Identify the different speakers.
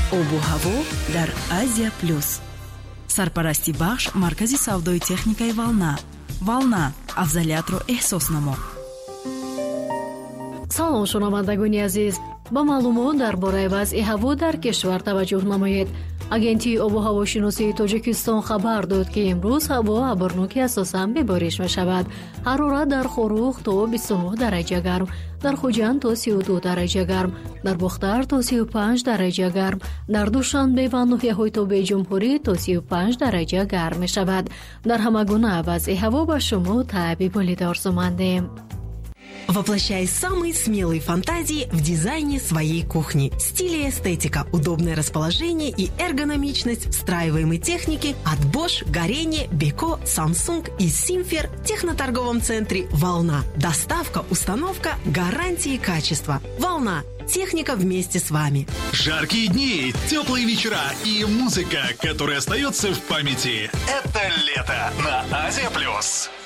Speaker 1: обу ҳаво дар Азия плюс. Сарпарасти бахш маркази савдои техникаи Волна. Волна, афзалиятро эҳсос намо.
Speaker 2: салом шунавандагони азиз, ба маълумот дар бораи вазъи ҳаво дар кишвар таваҷҷӯҳ намоед. агентии обу ҳавошиносии Тоҷикистон хабар дод ки имрӯз ҳаво абрнуки асосан бебориш мешавад. ҳарорат дар Хорух то 29 дараҷа гарм, дар Хуҷанд то 32 дараҷа гарм, дар Бухтар то 35 дараҷа гарм, дар Душанбе ва ноҳияҳои Тобиҷумҳурӣ то 35 дараҷа гарм мешавад. дар ҳама гуна вазъи ҳаво ба шумо Таъби Болида орзумандем.
Speaker 3: Воплощай самые смелые фантазии в дизайне своей кухни. Стиль и эстетика, удобное расположение и эргономичность встраиваемой техники от Bosch, Горение, Beko, Samsung и Simfer в техноторговом центре «Волна». Доставка, установка, гарантии и качество. «Волна». Техника вместе с вами.
Speaker 4: Жаркие дни, теплые вечера и музыка, которая остается в памяти. Это лето на Азия+.